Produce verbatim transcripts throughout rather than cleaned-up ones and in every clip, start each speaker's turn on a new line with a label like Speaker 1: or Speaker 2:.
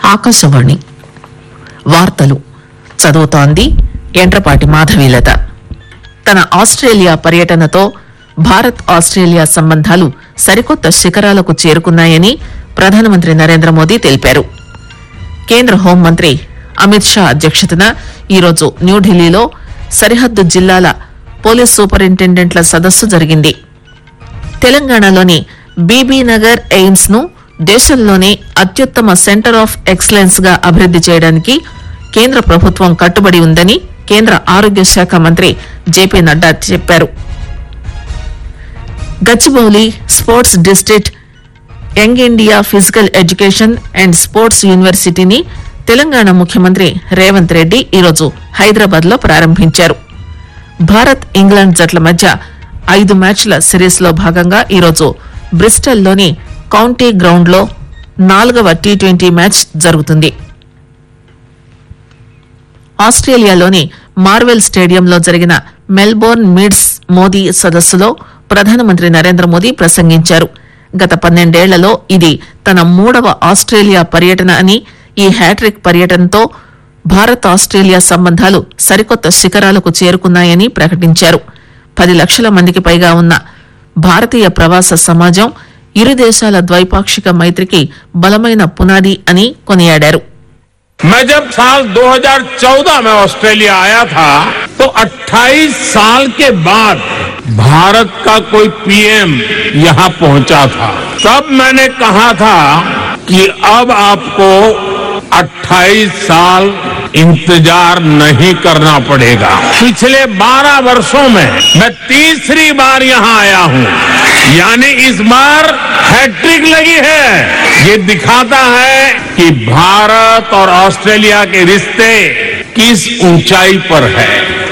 Speaker 1: ఆకాశవాణి వార్తలు చదువుతోంది ఎంట్రపాటి మాధవీలత. తన ఆస్ట్రేలియా పర్యటనతో భారత్ ఆస్ట్రేలియా సంబంధాలు సరికొత్త శిఖరాలకు చేరుకున్నాయని ప్రధానమంత్రి నరేంద్ర మోదీ తెలిపారు. కేంద్ర హోంమంత్రి అమిత్ షా అధ్యక్షతన ఈరోజు న్యూఢిల్లీలో సరిహద్దు జిల్లాల పోలీస్ సూపరింటెండెంట్ల సదస్సు జరిగింది. తెలంగాణలోని బీబీనగర్ ఎయిమ్స్ ను దేశంలోనే అత్యుత్తమ సెంటర్ ఆఫ్ ఎక్సలెన్స్ గా అభివృద్ది చేయడానికి కేంద్ర ప్రభుత్వం కట్టుబడి ఉందని కేంద్ర ఆరోగ్య శాఖ మంత్రి జేపీ నడ్డా చెప్పారు. Gachibowli sports district young India physical education and sports యూనివర్సిటీని తెలంగాణ ముఖ్యమంత్రి రేవంత్ రెడ్డి ఈరోజు హైదరాబాద్ లో ప్రారంభించారు. భారత్ ఇంగ్లాండ్ జట్ల మధ్య ఐదు మ్యాచ్ల సిరీస్ లో భాగంగా ఈరోజు బ్రిస్టల్ లోని కౌంటీ గ్రౌండ్ లో నాలుగవ టీ ట్వంటీ మ్యాచ్ జరుగుతుంది. ఆస్ట్రేలియాలోని మార్వెల్ స్టేడియంలో జరిగిన మెల్బోర్న్ మీడ్స్ మోదీ సదస్సులో ప్రధానమంత్రి నరేంద్ర మోదీ ప్రసంగించారు. గత పన్నెండేళ్లలో ఇది తన మూడవ ఆస్ట్రేలియా పర్యటన అని, ఈ హ్యాట్రిక్ పర్యటనతో భారత్ ఆస్ట్రేలియా సంబంధాలు సరికొత్త శిఖరాలకు చేరుకున్నాయని ప్రకటించారు. పది లక్షల మందికి పైగా ఉన్న భారతీయ ప్రవాస సమాజం ఇరు దేశాల ద్వైపాక్షిక మైత్రికి బలమైన పునాది అని కొనియాడారు.
Speaker 2: मैं जब साल दो हज़ार चौदह में ऑस्ट्रेलिया आया था तो अट्ठाईस साल के बाद भारत का कोई पीएम यहां पहुंचा था. तब मैंने कहा था कि अब आपको अट्ठाईस साल इंतजार नहीं करना पड़ेगा. पिछले बारह वर्षों में मैं तीसरी बार यहां आया हूं, यानी इस बार हैट्रिक लगी है. ये दिखाता है कि भारत और ऑस्ट्रेलिया के रिश्ते किस ऊंचाई पर है.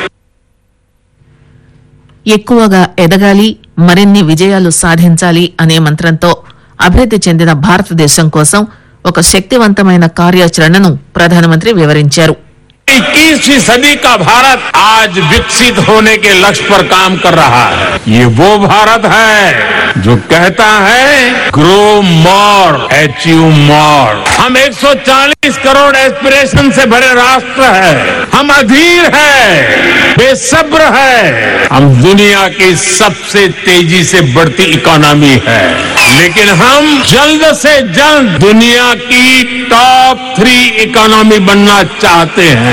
Speaker 1: ఎక్కువగా ఎదగాలి, మరిన్ని విజయాలు సాధించాలి అనే మంత్రంతో అభివృద్ది చెందిన భారతదేశం కోసం ఒక శక్తివంతమైన కార్యాచరణను ప్రధానమంత్రి వివరించారు.
Speaker 2: इक्कीसवीं सदी का भारत आज विकसित होने के लक्ष्य पर काम कर रहा है. ये वो भारत है जो कहता है ग्रो मोर, अचीव मोर. हम एक सौ चालीस करोड़ एस्पिरेशन से भरे राष्ट्र है. हम अधीर है, बेसब्र है. हम दुनिया की सबसे तेजी से बढ़ती इकोनॉमी है, लेकिन हम जल्द से जल्द दुनिया की टॉप थ्री इकोनॉमी बनना चाहते हैं.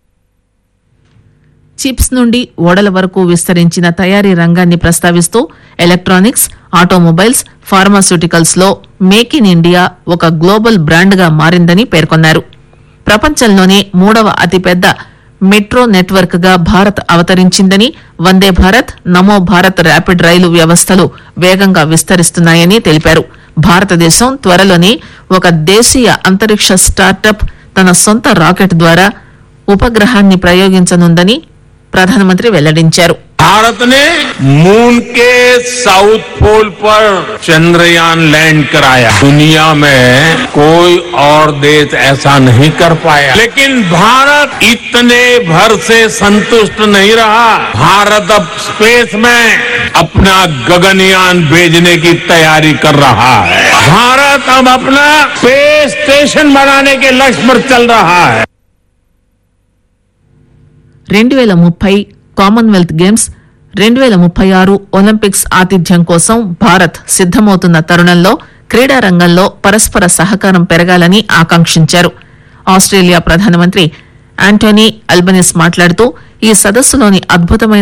Speaker 1: చిప్స్ నుండి ఓడల వరకు విస్తరించిన తయారీ రంగాన్ని ప్రస్తావిస్తూ ఎలక్ట్రానిక్స్, ఆటోమొబైల్స్, ఫార్మాస్యూటికల్స్ లో మేక్ ఇన్ ఇండియా ఒక గ్లోబల్ బ్రాండ్ గా మారిందని పేర్కొన్నారు. ప్రపంచంలోనే మూడవ అతిపెద్ద మెట్రో నెట్వర్క్ గా భారత్ అవతరించిందని, వందే భారత్, నమో భారత్ ర్యాపిడ్ రైలు వ్యవస్థలు వేగంగా విస్తరిస్తున్నాయని తెలిపారు. భారతదేశం త్వరలోనే ఒక దేశీయ అంతరిక్ష స్టార్టప్ తన సొంత రాకెట్ ద్వారా ఉపగ్రహాన్ని ప్రయోగించనుందని ప్రధానమంత్రి వెల్లడించారు.
Speaker 2: भारत ने मून के साउथ पोल पर चंद्रयान लैंड कराया. दुनिया में कोई और देश ऐसा नहीं कर पाया. लेकिन भारत इतने भर से संतुष्ट नहीं रहा. भारत अब स्पेस में अपना गगनयान भेजने की तैयारी कर रहा है. भारत अब अपना स्पेस स्टेशन बनाने के लक्ष्य पर चल रहा है.
Speaker 1: రెండు వేల ముప్పై కామన్వెల్త్ గేమ్స్, రెండు వేల ముప్పై ఆరు ఒలింపిక్స్ ఆతిథ్యం కోసం భారత్ సిద్దమవుతున్న తరుణంలో క్రీడా రంగంలో పరస్పర సహకారం పెరగాలని ఆకాంక్షించారు. ఆస్ట్రేలియా ప్రధానమంత్రి ఆంటోనీ అల్బనీస్ మాట్లాడుతూ ఈ సదస్సులోని అద్భుతమైన